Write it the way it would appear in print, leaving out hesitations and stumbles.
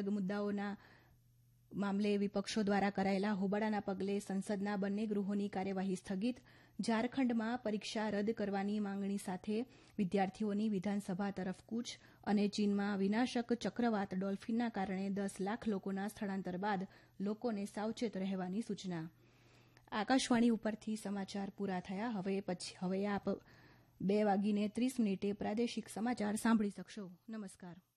મુદ્દાઓના મામલે વિપક્ષો દ્વારા કરાયેલા હોબાળાના પગલે સંસદના બંને ગૃહોની કાર્યવાહી સ્થગિત. ઝારખંડમાં પરીક્ષા રદ કરવાની માંગણી સાથે વિદ્યાર્થીઓની વિધાનસભા તરફ કૂચ અને ચીનમાં વિનાશક ચક્રવાત ડોલ્ફિનના કારણે 10 લાખ લોકોના સ્થળાંતર બાદ લોકોને સાવચેત રહેવાની સૂચના. આકાશવાણી ઉપરથી સમાચાર પૂરા થયા. હવે આપ 2:30 પ્રાદેશિક સમાચાર સાંભળી શકશો. નમસ્કાર.